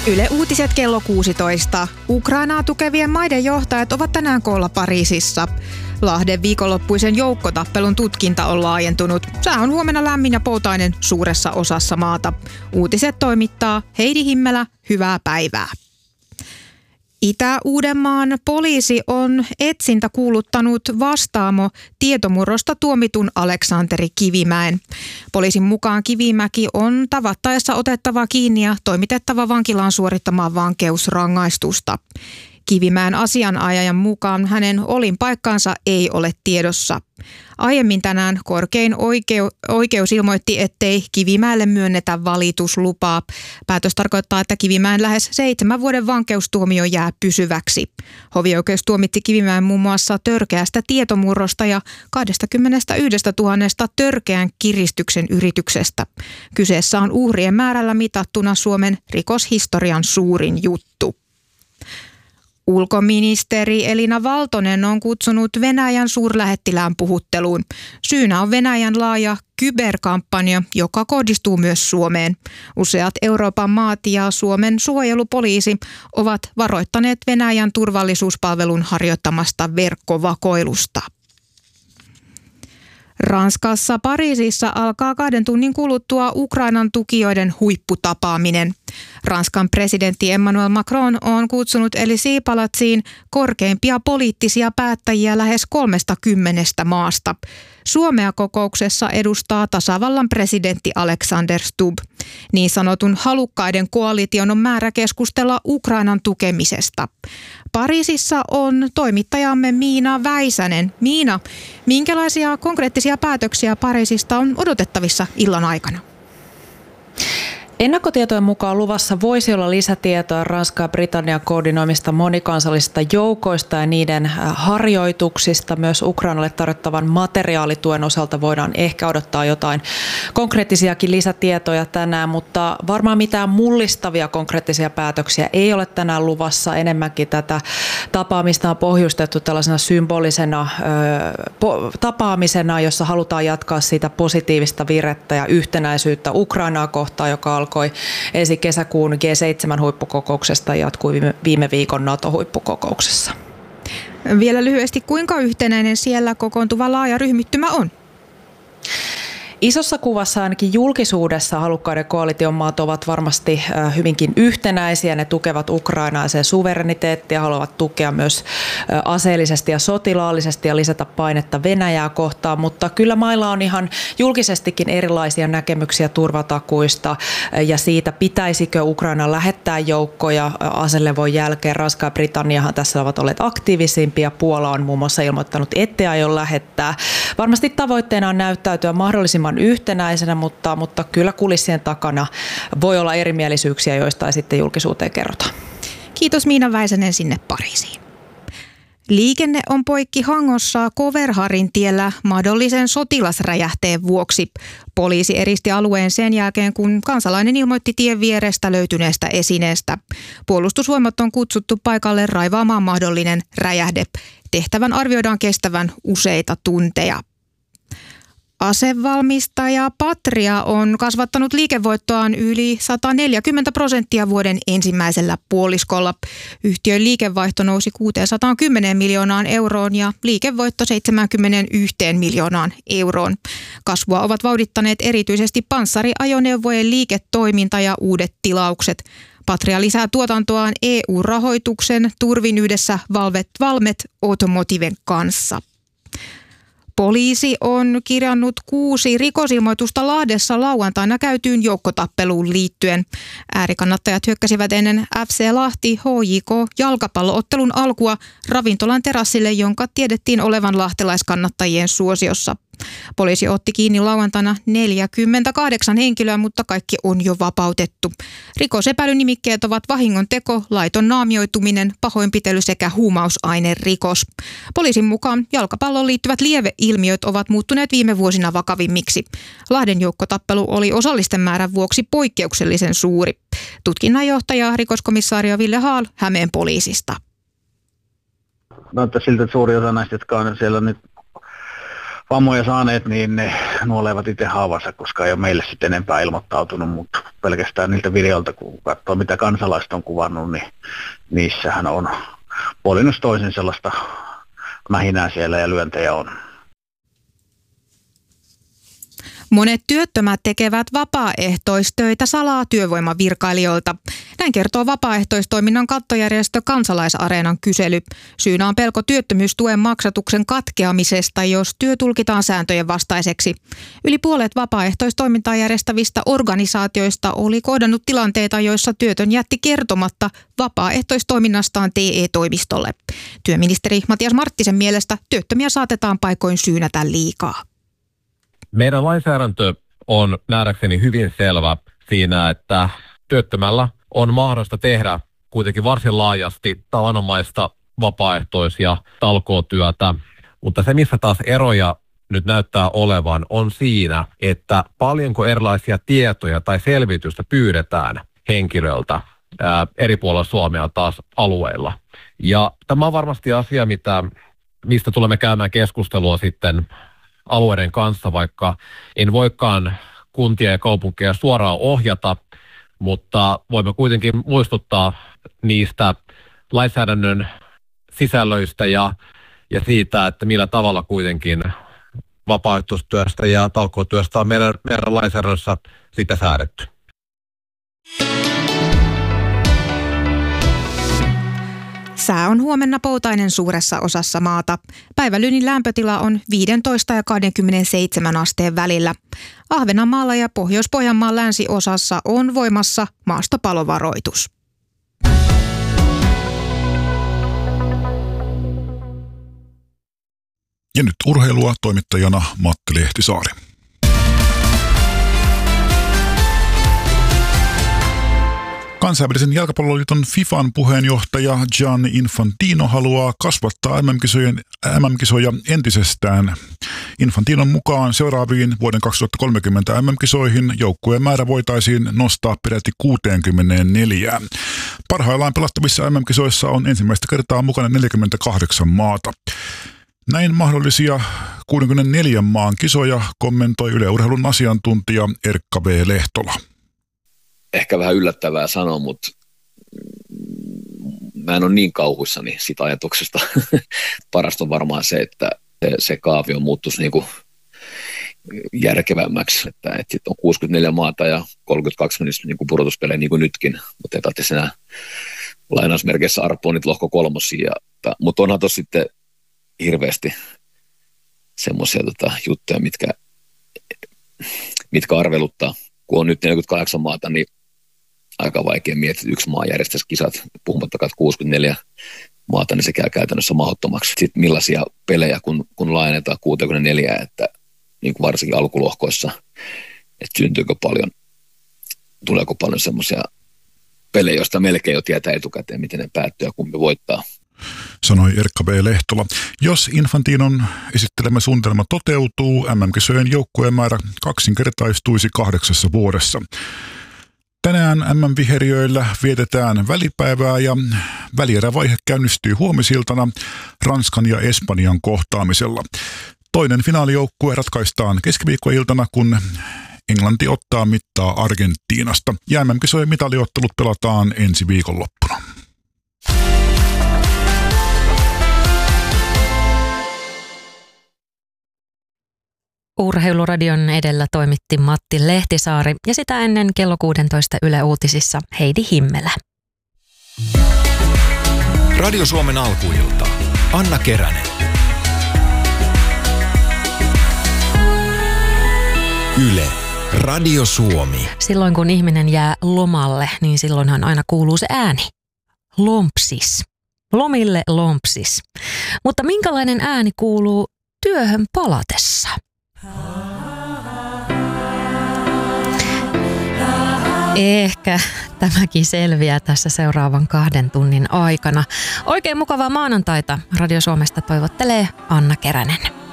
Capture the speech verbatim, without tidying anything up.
Yle Uutiset kello kuusitoista. Ukrainaa tukevien maiden johtajat ovat tänään koolla Pariisissa. Lahden viikonloppuisen joukkotappelun tutkinta on laajentunut. Sää on huomenna lämmin ja poutainen suuressa osassa maata. Uutiset toimittaa Heidi Himmelä. Hyvää päivää. Itä-Uudenmaan poliisi on etsintä kuuluttanut Vastaamo tietomurrosta tuomitun Aleksanteri Kivimäen. Poliisin mukaan Kivimäki on tavattaessa otettava kiinni ja toimitettava vankilaan suorittamaan vankeusrangaistusta. Kivimäen asianajajan mukaan hänen olinpaikkansa ei ole tiedossa. Aiemmin tänään korkein oikeu- oikeus ilmoitti, ettei Kivimäelle myönnetä valituslupaa. Päätös tarkoittaa, että Kivimäen lähes seitsemän vuoden vankeustuomio jää pysyväksi. Hovioikeus tuomitti Kivimäen muun muassa törkeästä tietomurrosta ja kaksikymmentäyksituhatta törkeän kiristyksen yrityksestä. Kyseessä on uhrien määrällä mitattuna Suomen rikoshistorian suurin juttu. Ulkoministeri Elina Valtonen on kutsunut Venäjän suurlähettilään puhutteluun. Syynä on Venäjän laaja kyberkampanja, joka kohdistuu myös Suomeen. Useat Euroopan maat ja Suomen suojelupoliisi ovat varoittaneet Venäjän turvallisuuspalvelun harjoittamasta verkkovakoilusta. Ranskassa Pariisissa alkaa kahden tunnin kuluttua Ukrainan tukijoiden huipputapaaminen. Ranskan presidentti Emmanuel Macron on kutsunut Élysée-palatsiin korkeimpia poliittisia päättäjiä lähes kolmestakymmenestä maasta. Suomea kokouksessa edustaa tasavallan presidentti Alexander Stubb. Niin sanotun halukkaiden koalition on määrä keskustella Ukrainan tukemisesta. Pariisissa on toimittajamme Miina Väisänen. Miina, minkälaisia konkreettisia päätöksiä Pariisista on odotettavissa illan aikana? Ennakkotietojen mukaan luvassa voisi olla lisätietoa Ranskan ja Britannian koordinoimista monikansallisista joukoista ja niiden harjoituksista. Myös Ukrainalle tarjottavan materiaalituen osalta voidaan ehkä odottaa jotain konkreettisiakin lisätietoja tänään, mutta varmaan mitään mullistavia konkreettisia päätöksiä ei ole tänään luvassa. Enemmänkin tätä tapaamista on pohjustettu tällaisena symbolisena ö, po, tapaamisena, jossa halutaan jatkaa siitä positiivista virettä ja yhtenäisyyttä Ukrainaa kohtaan, joka alkoi ensi kesäkuun G seitsemän huippukokouksesta ja jatkui viime, viime viikon NATO-huippukokouksessa. Vielä lyhyesti, kuinka yhtenäinen siellä kokoontuva laaja ryhmittymä on? Isossa kuvassa ainakin julkisuudessa halukkaiden koalition maat ovat varmasti hyvinkin yhtenäisiä. Ne tukevat Ukrainaa sen suvereniteettia, haluavat tukea myös aseellisesti ja sotilaallisesti ja lisätä painetta Venäjää kohtaan. Mutta kyllä mailla on ihan julkisestikin erilaisia näkemyksiä turvatakuista ja siitä, pitäisikö Ukraina lähettää joukkoja aselevon jälkeen. Ranska ja Britanniahan tässä ovat olleet aktiivisimpia. Puola on muun muassa ilmoittanut, ettei aio lähettää. Varmasti tavoitteena on näyttäytyä mahdollisimman yhtenäisenä, mutta, mutta kyllä kulissien takana voi olla erimielisyyksiä, joista ei sitten julkisuuteen kerrota. Kiitos Miina Väisänen sinne Pariisiin. Liikenne on poikki Hangossa Koverharin tiellä mahdollisen sotilasräjähteen vuoksi. Poliisi eristi alueen sen jälkeen, kun kansalainen ilmoitti tien vierestä löytyneestä esineestä. Puolustusvoimat on kutsuttu paikalle raivaamaan mahdollinen räjähde. Tehtävän arvioidaan kestävän useita tunteja. Asevalmistaja Patria on kasvattanut liikevoittoaan yli sata neljäkymmentä prosenttia vuoden ensimmäisellä puoliskolla. Yhtiön liikevaihto nousi kuusisataakymmenen miljoonaan euroon ja liikevoitto seitsemänkymmentäyksi miljoonaan euroon. Kasvua ovat vauhdittaneet erityisesti panssariajoneuvojen liiketoiminta ja uudet tilaukset. Patria lisää tuotantoaan E U-rahoituksen turvin yhdessä Valmet, Valmet Automotiven kanssa. Poliisi on kirjannut kuusi rikosilmoitusta Lahdessa lauantaina käytyyn joukkotappeluun liittyen. Äärikannattajat hyökkäsivät ennen F C Lahti H J K-jalkapalloottelun alkua ravintolan terassille, jonka tiedettiin olevan lahtelaiskannattajien suosiossa. Poliisi otti kiinni lauantaina neljäkymmentäkahdeksan henkilöä, mutta kaikki on jo vapautettu. Rikosepäilynimikkeet ovat vahingonteko, laiton naamioituminen, pahoinpitely sekä huumausainerikos. Poliisin mukaan jalkapalloon liittyvät lieveilmiöt ovat muuttuneet viime vuosina vakavimmiksi. Lahden joukkotappelu oli osallisten määrän vuoksi poikkeuksellisen suuri. Tutkinnanjohtaja rikoskomissaario Ville Haal Hämeen poliisista. Näyttää siltä, että suuri osa näistä, jotka on siellä nyt vammoja saaneet, niin ne nuolevat itse haavansa, koska ei ole meille sitten enempää ilmoittautunut, mutta pelkästään niiltä videolta, kun katsoo mitä kansalaiset on kuvannut, niin niissähän on puolin jos toisin sellaista mähinää siellä ja lyöntejä on. Monet työttömät tekevät vapaaehtoistöitä salaa työvoimavirkailijoilta. Näin kertoo vapaaehtoistoiminnan kattojärjestö Kansalaisareenan kysely. Syynä on pelko työttömyystuen maksatuksen katkeamisesta, jos työ tulkitaan sääntöjen vastaiseksi. Yli puolet vapaaehtoistoimintaa järjestävistä organisaatioista oli kohdannut tilanteita, joissa työtön jätti kertomatta vapaaehtoistoiminnastaan T E-toimistolle. Työministeri Matias Marttisen mielestä työttömiä saatetaan paikoin syynätä liikaa. Meidän lainsäädäntö on nähdäkseni hyvin selvä siinä, että työttömällä on mahdollista tehdä kuitenkin varsin laajasti tavanomaista vapaaehtois- ja talkootyötä, mutta se missä taas eroja nyt näyttää olevan on siinä, että paljonko erilaisia tietoja tai selvitystä pyydetään henkilöltä ää, eri puolilla Suomea taas alueilla. Ja tämä on varmasti asia, mitä, mistä tulemme käymään keskustelua sitten alueiden kanssa, vaikka en voikaan kuntia ja kaupunkeja suoraan ohjata, mutta voimme kuitenkin muistuttaa niistä lainsäädännön sisällöistä ja, ja siitä, että millä tavalla kuitenkin vapaaehtoistyöstä ja talkootyöstä on meidän, meidän lainsäädännössä sitä säädetty. Sää on huomenna poutainen suuressa osassa maata. Päivälynin lämpötila on viisitoista ja kaksikymmentäseitsemän asteen välillä. Ahvenanmaalla ja Pohjois-Pohjanmaan länsiosassa on voimassa maastopalovaroitus. Ja nyt urheilua, toimittajana Matti Lehtisaari. Kansainvälisen jalkapalloliiton FIFAn puheenjohtaja Gianni Infantino haluaa kasvattaa M M-kisojen, M M-kisoja entisestään. Infantinon mukaan seuraaviin vuoden kaksituhattakolmekymmentä M M-kisoihin joukkueen määrä voitaisiin nostaa peräti kuusikymmentäneljä. Parhaillaan pelattavissa M M-kisoissa on ensimmäistä kertaa mukana neljäkymmentäkahdeksan maata. Näin mahdollisia kuusikymmentäneljän maan kisoja kommentoi Yle Urheilun asiantuntija Erkka V. Lehtola. Ehkä vähän yllättävää sanoa, mutta mä en ole niin kauhuissani siitä ajatuksesta. Parasta on varmaan se, että se kaavio muuttuisi niin kuin järkevämmäksi, että, että sitten on kuusikymmentäneljä maata ja kolmekymmentäkaksi menisi niin kuin pudotuspelejä niin kuin nytkin, mutta ei tarvitse enää lainausmerkeissä arpoa niitä lohko kolmosia. Mutta onhan tuossa sitten hirveästi semmoisia tota, juttuja, mitkä, mitkä arveluttaa. Kun on nyt neljäkymmentäkahdeksan maata, niin aika vaikea miettiä, että yksi maa järjestäisi kisat, puhumattakaan kuusikymmentäneljä maata, niin se käy käytännössä mahdottomaksi. Sitten millaisia pelejä, kun, kun laajennetaan kuusikymmentäneljä, että niin kuin varsinkin alkulohkoissa, että syntyykö paljon, tuleeko paljon semmoisia pelejä, joista melkein jo tietää etukäteen, miten ne päättyy ja kumpi voittaa. Sanoi Erkka B. Lehtola. Jos Infantinon esittelemä suunnitelma toteutuu, M M-kisojen joukkueen määrä kaksinkertaistuisi kahdeksassa vuodessa. Tänään M M-viheriöillä vietetään välipäivää ja välierävaihe käynnistyy huomisiltana Ranskan ja Espanjan kohtaamisella. Toinen finaalijoukkue ratkaistaan keskiviikkoiltana, kun Englanti ottaa mittaa Argentiinasta. Ja M M-kisojen mitaliottelut pelataan ensi viikonloppuna. Urheiluradion edellä toimitti Matti Lehtisaari ja sitä ennen kello kuusitoista Yle Uutisissa Heidi Himmelä. Radio Suomen alkuilta. Anna Keränen. Yle. Radio Suomi. Silloin kun ihminen jää lomalle, niin silloinhan aina kuuluu se ääni. Lompsis. Lomille lompsis. Mutta minkälainen ääni kuuluu työhön palatessa? Ehkä tämäkin selviää tässä seuraavan kahden tunnin aikana. Oikein mukavaa maanantaita. Radio Suomesta toivottelee Anna Keränen.